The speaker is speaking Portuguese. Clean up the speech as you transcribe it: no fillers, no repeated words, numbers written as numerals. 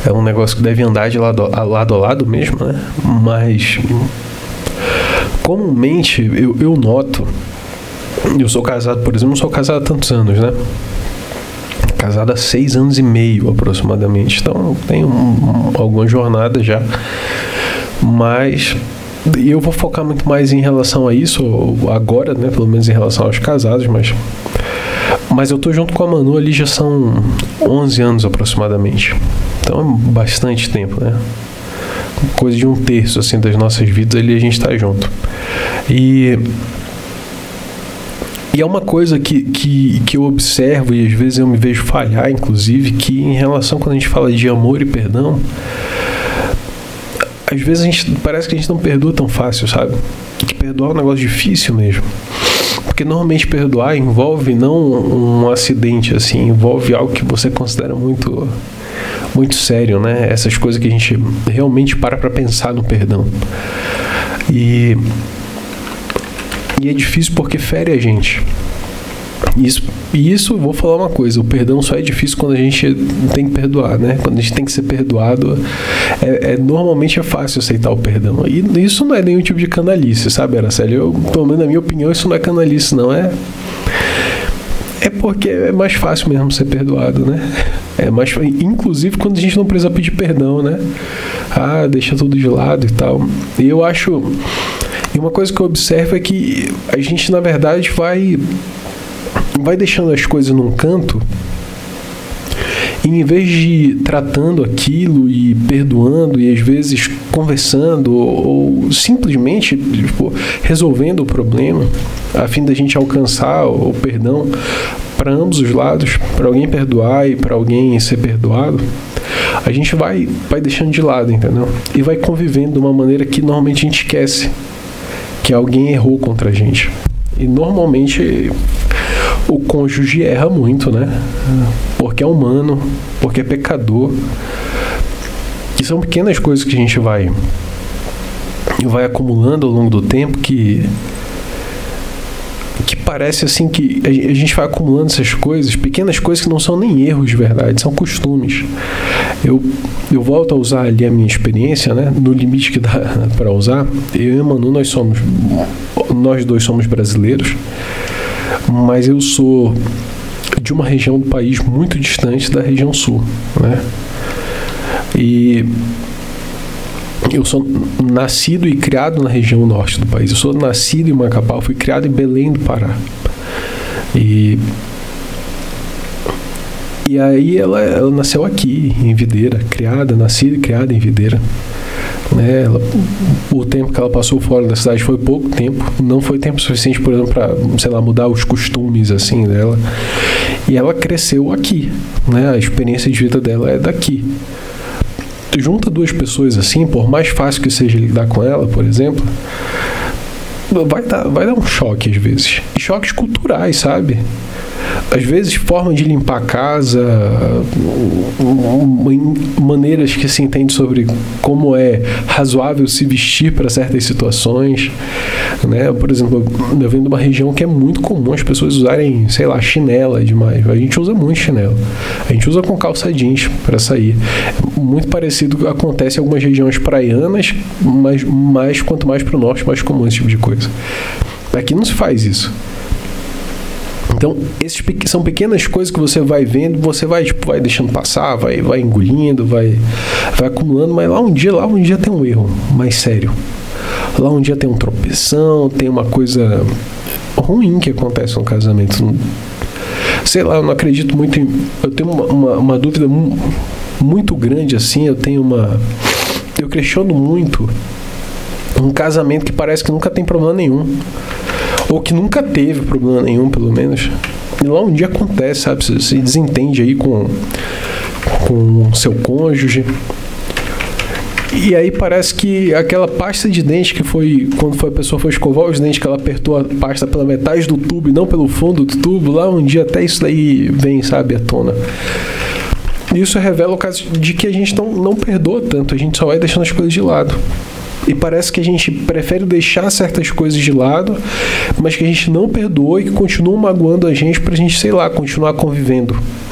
É um negócio que deve andar de lado a lado mesmo, né? Mas comumente eu noto, eu sou casado, por exemplo, não sou casado há tantos anos, né? Casado há 6 anos e meio aproximadamente, então tenho alguma jornada já, mas eu vou focar muito mais em relação a isso agora, né? Pelo menos em relação aos casados, mas eu tô junto com a Manu ali já são 11 anos aproximadamente, então é bastante tempo, né? Coisa de 1/3 assim das nossas vidas ali a gente tá junto. E é uma coisa que eu observo e às vezes eu me vejo falhar, inclusive, que em relação quando a gente fala de amor e perdão, às vezes parece que a gente não perdoa tão fácil, sabe? Que perdoar é um negócio difícil mesmo. Porque normalmente perdoar envolve não um acidente, assim, envolve algo que você considera muito, muito sério, né? Essas coisas que a gente realmente para pensar no perdão. E é difícil porque fere a gente. Isso, vou falar uma coisa, o perdão só é difícil quando a gente tem que perdoar, né? Quando a gente tem que ser perdoado, normalmente é fácil aceitar o perdão. E isso não é nenhum tipo de canalice, sabe, Araceli? Pelo menos na minha opinião, isso não é canalice, não. É porque é mais fácil mesmo ser perdoado, né? Inclusive quando a gente não precisa pedir perdão, né? Deixa tudo de lado e tal. E eu acho... E uma coisa que eu observo é que a gente, na verdade, vai deixando as coisas num canto e em vez de ir tratando aquilo e perdoando e às vezes conversando ou simplesmente resolvendo o problema a fim da gente alcançar o perdão para ambos os lados, para alguém perdoar e para alguém ser perdoado, a gente vai deixando de lado, entendeu? E vai convivendo de uma maneira que normalmente a gente esquece que alguém errou contra a gente. E normalmente o cônjuge erra muito, né? Porque é humano, porque é pecador. E são pequenas coisas que a gente vai acumulando ao longo do tempo que parece assim que a gente vai acumulando essas coisas, pequenas coisas que não são nem erros de verdade, são costumes. Eu volto a usar ali a minha experiência, né, no limite que dá para usar. Eu e a Manu, nós dois somos brasileiros, mas eu sou de uma região do país muito distante da região sul, né? E eu sou nascido e criado na região norte do país. Eu sou nascido em Macapá, fui criado em Belém do Pará. E aí ela nasceu aqui, em Videira, nascida e criada em Videira. Né? O tempo que ela passou fora da cidade foi pouco tempo, não foi tempo suficiente, por exemplo, para, sei lá, mudar os costumes assim dela. E ela cresceu aqui, né? A experiência de vida dela é daqui. Junta duas pessoas assim, por mais fácil que seja lidar com ela, por exemplo, vai dar um choque às vezes. E choques culturais, sabe? Às vezes, forma de limpar a casa, maneiras que se entende sobre como é razoável se vestir para certas situações, né? Por exemplo, eu venho de uma região que é muito comum as pessoas usarem, sei lá, chinela demais. A gente usa muito chinelo. A gente usa com calça jeans para sair. Muito parecido acontece em algumas regiões praianas, mas quanto mais para o norte, mais comum esse tipo de coisa. Aqui não se faz isso. Então, são pequenas coisas que você vai vendo, você vai deixando passar, vai engolindo, vai acumulando, mas lá um dia tem um erro mais sério. Lá um dia tem um tropeção, tem uma coisa ruim que acontece no casamento. Sei lá, eu não acredito muito em... Eu tenho uma dúvida muito grande, assim, eu questiono muito um casamento que parece que nunca tem problema nenhum. Ou que nunca teve problema nenhum, pelo menos. E lá um dia acontece, sabe? Você se desentende aí com seu cônjuge. E aí parece que aquela pasta de dente que foi... Quando a pessoa foi escovar os dentes, que ela apertou a pasta pela metade do tubo e não pelo fundo do tubo, lá um dia até isso daí vem, sabe, à tona. Isso revela o caso de que a gente não perdoa tanto, a gente só vai deixando as coisas de lado. E parece que a gente prefere deixar certas coisas de lado, mas que a gente não perdoa e que continuam magoando a gente pra gente, sei lá, continuar convivendo.